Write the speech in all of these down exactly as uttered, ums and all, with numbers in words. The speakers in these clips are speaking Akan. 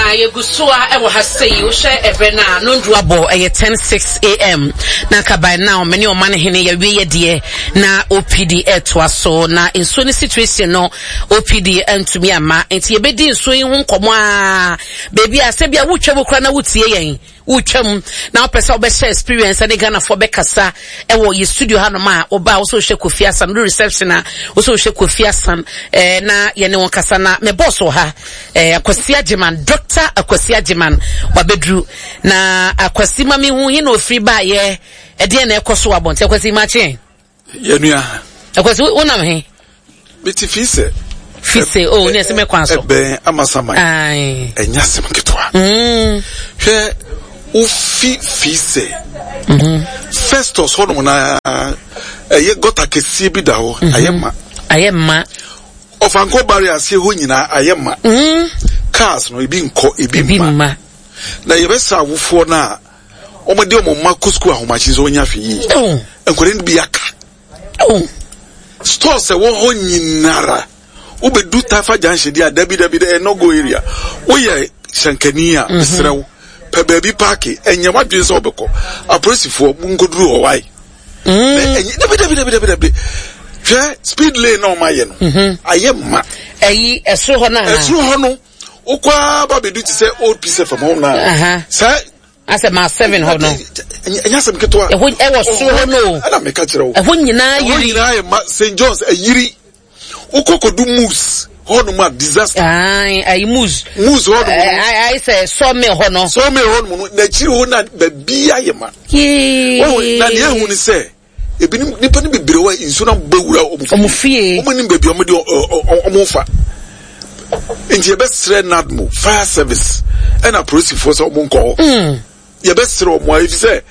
yegusua e wo hasei wo hye ebe na no nduabo e ten six a m na ka by now many o man hene ya wie de na O P D etwa so na enso ni situation no O P D antumi ama enti ye bedi enso yi ho nkomo a baby ase bia wo twem kra na wotie yen wo twem na opesa obe share experience ani Ghana for bekasa e wo ye studio ha no ma oba wo so hye Kofi Asan no reception a wo so hye Kofi Asan eh na ye ne won kasa na me boss wo ha eh Akwasi Ajiman Doctor Akwasi Ajiman wabedru na Akwasi mami hu hi no free ba ye e de na ekoso abonte Akwasi ma che yenua Akwasi wonam he biti fise fise oh ne se me kwanso ebe amasama ai enya sem ketwa mm hwe ufi fise mhm Festus hono na eye gota kesi bi da ho ayema ayema ofanko barrier se ho nyina ayema mm cars no ebi nko ebi ma na yebesa awufo na omode omma kusku ahomachi zo nya fi yi oh enkore bi aka oh store se wo ho nyinara ubedu tafa janhye dia dabi dabi e no go area oye shankania srew pe baby park enye wadwe se obeko apresifo mungoduru owai mm enye dabi dabi dabi dabi dabi hwe speed lane no maye no ayema eyi esro ho na esro ho no ukwa babedu ti say old piece from home na aha say ase ma seven ho no enya sem ketwa e ho e wo so ho no ana me ka kire wo e ho nyina yiri nyina ye Saint John's ayiri ukokodu moose ho no ma disaster ai ai moose moose ho no ai ai say so me ho no so me ho no na chiri ho na babia ye ma ye wo na ne hu ni say ebinim nipa ni bebere wa insu na bewura omufie omo ni bebi omo de omo fa enti ebesre nadmo fire service ena police force omo nko mm yebesre omo ayi say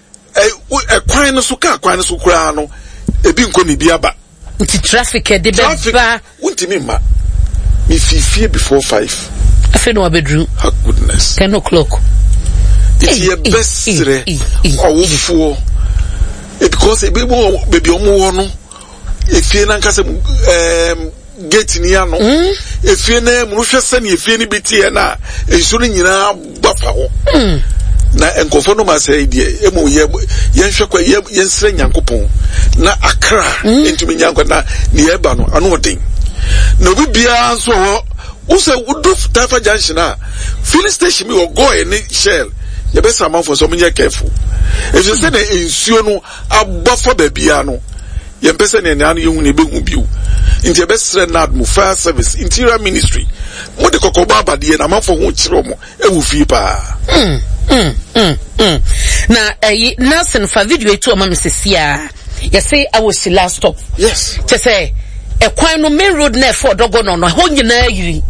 e kwan no so ka kwan no so kura no ebi nko ni bi aba nti traffic e de beba untimi ma mi fifie before five afi no abedru oh goodness ten o'clock it's your best re awufo because ebi mo baby omo wo no efie na nkase em gate ni ano efie na mu hwese na efie ni bitie na ensu ni nyina bafa ho na enkofo no ma say die emu ye yenhwe kwa yensre nyankopon na akra entumi nyanko na ne eba no ano odin na obi bia so ho wo say wudu tafa junction na filling station mi wo go any shell ye be sama for so munye careful if you say na ensuo no abafa ba bia no ye mpese ne anu yehu ne behu biu nti be sre nad mu fire service interior ministry mo de kokoba abade na mafo ho kire mo ewu fi pa mm mm mm mm na eh Nelson fa video etu ama mesesia you say I was the last stop yes to say e kwan no main road na for dogo no no ho nyina yiri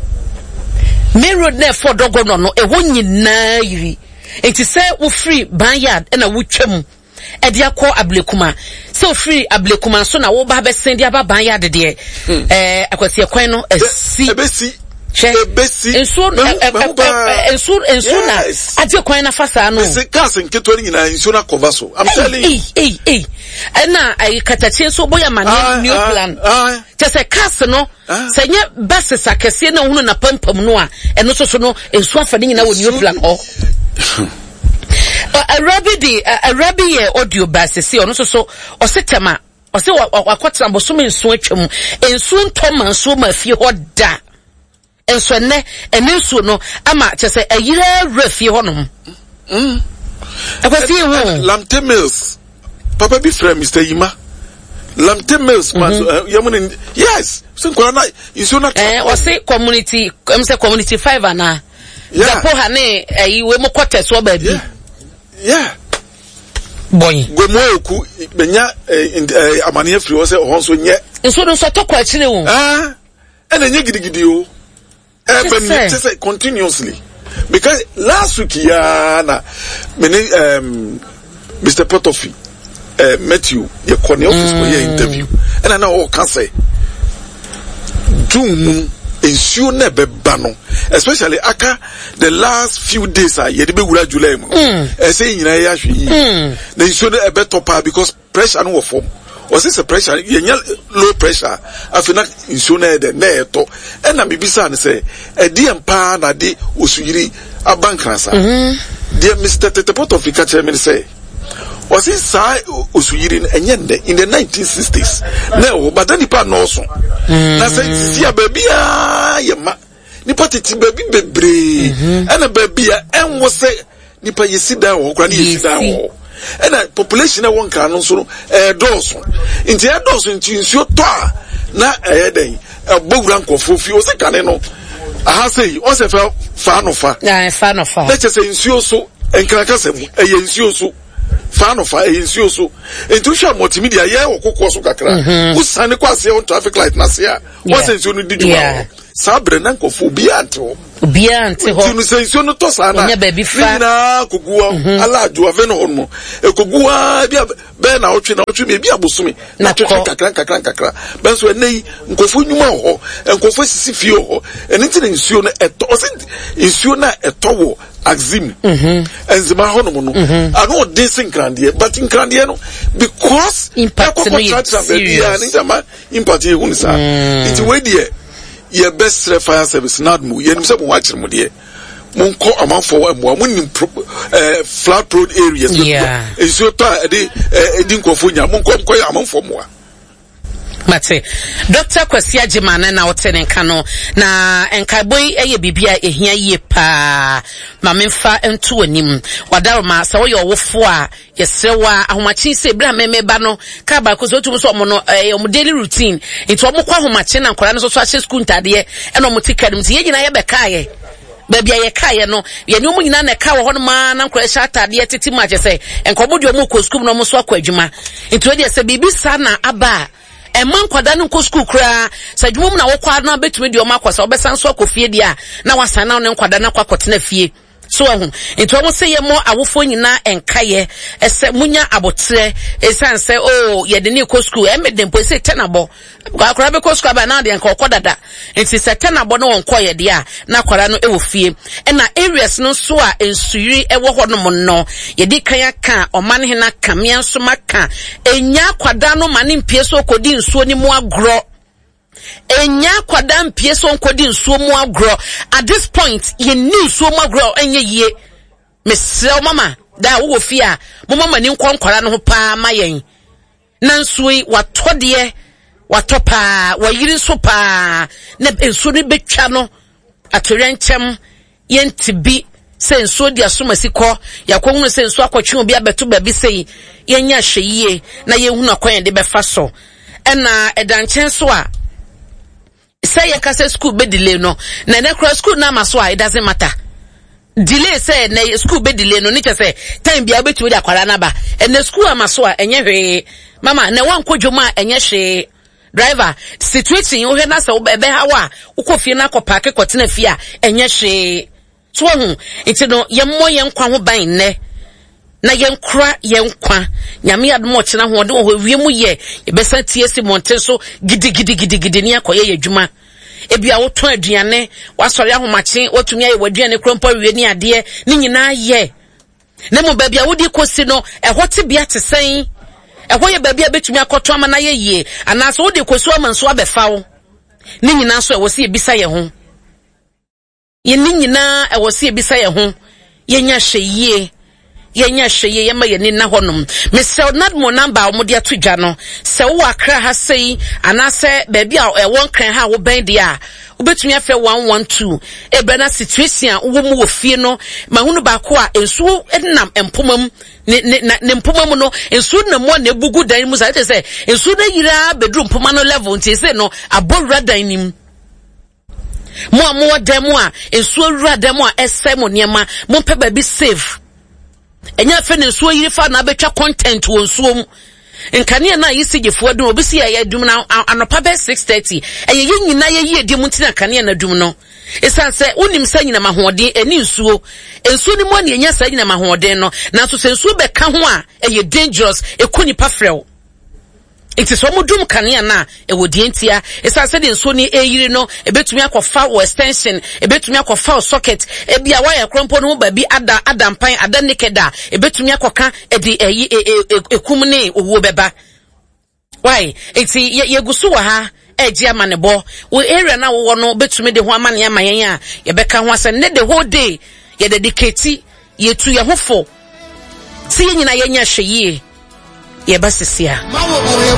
main road na for dogo no no e ho nyina yiri enti say wo free banyard na wo twam e dia ko ablekuma say wo free ablekuma so na wo ba be sen dia ba banyard de eh Akwasi e kwan no esi ebesi ebesi enso enso enso na aje kwan na fasa no se gas nketo ni na enso na cover so I'm telling you eh eh eh na ai katatie so boya mane new plan te se cars no se nye buses akese na hunu na pampam no a eno so so no enso afa ni na wo new plan ho arabi di arabi ye audio buses se ono so so o setema o se wakotena bosom enso atwam enso ntoma enso ma fie ho da enso ne enso no ama chese ayira refi honom mm Akwasi hu Lamte Mills papa bi friend Mister Yima Lamte Mills yamun yes so kwa na enso na eh o say community em say community five ana japo ha ne ayi we mo quarters wo ba bi yeah boy gwemo oku benya amane afiri wo say ho so nye enso no so to kwa chire wo ah ena nye gidigidi o eh ben say continuously because last week ya na many um Mister Potofi uh, Matthew ye corner office for your interview and I know all can say June ensure never bano especially aka the last few days are ye be wura July mu e say nyina ya hwe yi na ensure e better pa because pressure no form was this a pressure yenya low pressure afina nsuo na de na eto ena mebisa ne say e de empa na de osuyiri abankrasa mhm dear Mister Tetepot of Ikache say was it sai osuyiri enyende in the nineteen sixties no but then nipa no so na say sia baby a yema nipa titi baby bebre ena baby a enwo say nipa yesida ho kra ni yesida ho ena population e won kan no so eh doso nti e doso nti nsuo to a na eh den e bogura nkofo fi o se kan no aha say o se fa fa no fa na fa no fa let say nsuo so enkraka se mu e nsuo so fa no fa e nsuo so enti hwa multimedia ye okokko so kakra usane kwase on traffic light na se a o se nsuo no diduma sabre na nkofo bi anto bi anto ho tinu se nsuo no to sa na na kogua alajo ave no hono e kogua bia be na otwe na otwe bi abosome na twetwe kakra kakra kakra ben so enei nkofo nyuma ho nkofo sisi fie ho eni ti nsuo no eto o se nsuo na eto wo axim mhm enzima ho no no ano de sinkrande but inkrande no because impact no serious impact e hu ni sa it we dey your best fire service not mu yen se mo watch mo de mo ko amanfo wa mo mo nim flat road areas yeah so to de edi nkofo nya mo ko ko amanfo mo mate Doctor Kwasi Agyeman na wote nka no na enka boy eye bibia ehia yie pa ma memfa ento anim wadaroma se wo ye owofo a yesewa ahomachi se bra memeba no ka ba ko so tum so mo no omo daily routine into omo kwa ahomachi na nkora no so so ahye school ntade e na omo tikadum ti ye nyina ye bekaye baby aye kaye no ye nyomu nyina na ka wo ho no ma na nkora hye atade titi ma je se enkobo de omo ko school no omo so akwa adwuma into we de se bibi sa na aba e man kwada no ko school kra sadwum na wo kwa na betumi de o makwasa obesan so akofie dia na wasan na no kwada na kwakotena fie so ehun ento mo se ye mo awofo nyina enkaye ese munya abotre esan se oh ye de ne ko school e medem po se tenabo akora be ko school ba na de enka okodada enti se tenabo no wonko ye de a na kwara no e wo fie e na areas no so a ensuri e wo ho no mo no ye di kan aka oman he na kamia so maka enya kwada no mane mpie so kodi nsuo ni mu agro enya kwada mpie so nkodi nsuo mu agro at this point ye ni nsuo mu agro enye yie mesrel mama da wo fi a mo mama ni nkonkwara no pa ma yen na nsuo yi watode watopa wayiri so pa na nsuo ni betwa no atorenchem yentibi se nsuo di asoma sikọ yakwonu se nsuo akwatwe obi abeto ba bi sei yenya hweyie na yehunu akwan de befa so ena edanchen so a say your kase school be delay no na na cross school na maso it doesn't matter delay say na school be delay no nature say time bia betumi da kwara na ba and the school amaso a enye hwe mama na wan kodwoma enye hwe driver situation you he na say be hawa ukofie na akopake kotena fie a enye hwe so hu enti no ye mo ye nkwa ho ban ne na yenkra yenkwa nyame admo chena ho de ho wiemu ye yebesa tie si monte so gidi gidi gidi gidi ne akoye yadwuma ebia woto aduane wasori ahomache wotumi aye waduane krompo wie ni ade ni nyina ye na mo babia wodi kosi no ehote bia tesen eho ye babia betumi akoto ama na ye ye anaso wodi kosi o manso abefa wo ni nyina so e wosi ebisa ye ho ye ni nyina e wosi ebisa ye ho ye nya hweye yenya hweye yema ye ni na honum mesel nadmo number o mode atodwa no se wo akra ha sei anase baabi a e won kan ha wo ban de a obetumi afa one one two e bana situation wo mu wo fie no mahunu ba ko a ensu enam empomam ne ne empomam no ensu na mo na ebugu dan mu sa say ensu na yira bedroom poma no level nti say no abowra dan nim mo mo demo a ensu awura demo a ese mo niema mo pe ba bi save enya fe ne nsuo yiri fa na betwa content won nsuo mu nkane na yisigefo adum obi si ya adum na anopa be six thirty eye ye nyina ye yi edi mu ntina kane na adum no esanse unim sa nyina mahoden eni nsuo ensuo ni mo na enya sa nyina mahoden no na so se nsuo be ka ho a eye dangerous ekoni pa frew it is omo dum kane na e wodi entia esanse de nsuo ni eyiri no ebetumi akofa wo extension ebetumi akofa wo socket ebia wire krompo no ba bi ada adampan ada nekeda ebetumi akoka edi eyi ekum ne owo beba why eti ye gusu wa ha eji amanebo wo area na wo no betumi de ho amane amayen a ye beka ho ase ne the whole day ye dedicate ye tu ye hofo si nyina ye nya hweye ye basisia